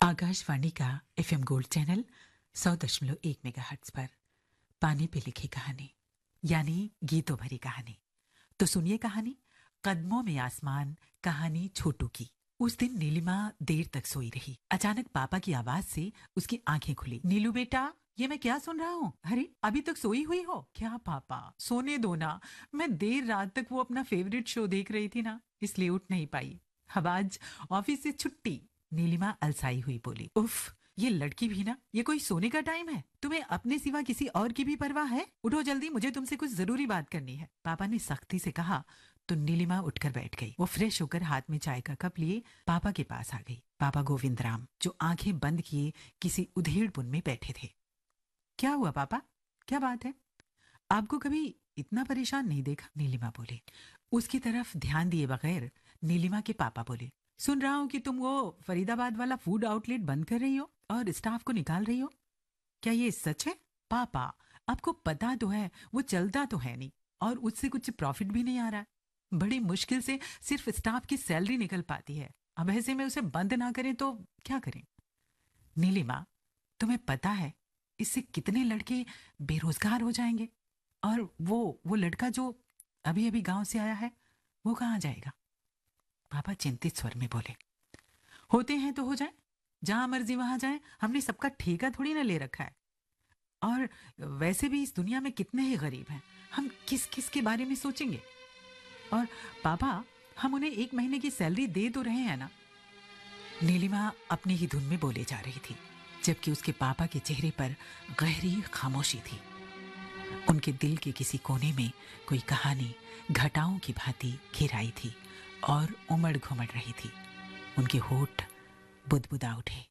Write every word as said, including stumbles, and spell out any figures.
आकाशवाणी का FM gold channel सौ दशमलव एक मेगाहर्ट्ज पर पानी पे लिखी कहानी यानी गीतों भरी कहानी। तो सुनिए कहानी कदमों में आसमान, कहानी छोटू की। उस दिन नीलिमा देर तक सोई रही। अचानक पापा की आवाज से उसकी आंखें खुली। नीलू बेटा, ये मैं क्या सुन रहा हूँ? अरे अभी तक सोई हुई हो क्या? पापा सोने दो ना, मैं देर रात तक वो अपना फेवरेट शो देख रही थी ना, इसलिए उठ नहीं पाई। अब आज ऑफिस से छुट्टी। नीलिमा अलसाई हुई बोली। उफ, ये लड़की भी ना, ये कोई सोने का टाइम है? तुम्हें अपने सिवा किसी और की भी परवाह है? उठो जल्दी, मुझे तुमसे कुछ जरूरी बात करनी है, पापा ने सख्ती से कहा। तो नीलिमा उठकर बैठ गई। वो फ्रेश होकर हाथ में चाय का कप लिए पापा के पास आ गई। पापा गोविंद राम जो आंखें बंद किए किसी उधेड़ बुन में बैठे थे। क्या हुआ पापा, क्या बात है? आपको कभी इतना परेशान नहीं देखा, नीलिमा बोली। उसकी तरफ ध्यान दिए बगैर नीलिमा के पापा बोले, सुन रहा हूँ कि तुम वो फरीदाबाद वाला फूड आउटलेट बंद कर रही हो और स्टाफ को निकाल रही हो, क्या ये सच है? पापा, आपको पता तो है वो चलता तो है नहीं और उससे कुछ प्रॉफिट भी नहीं आ रहा है। बड़ी मुश्किल से सिर्फ स्टाफ की सैलरी निकल पाती है। अब ऐसे में उसे बंद ना करें तो क्या करें? नीलिमा, तुम्हें पता है इससे कितने लड़के बेरोजगार हो जाएंगे? और वो वो लड़का जो अभी अभी गांव से आया है, वो कहाँ जाएगा? पापा चिंतित स्वर में बोले। होते हैं तो हो जाए, जहां मर्जी वहां जाए, हमने सबका ठेका थोड़ी ना ले रखा है। और वैसे भी इस दुनिया में कितने ही गरीब हैं, हम किस किस के बारे में सोचेंगे? और पापा, हम उन्हें एक महीने की सैलरी दे तो रहे हैं ना? नीलिमा अपनी ही धुन में बोले जा रही थी, जबकि उसके पापा के चेहरे पर गहरी खामोशी थी। उनके दिल के किसी कोने में कोई कहानी घटाओं की भांति घिराई थी और उमड़ घुमड़ रही थी। उनके होठ बुदबुदा उठे।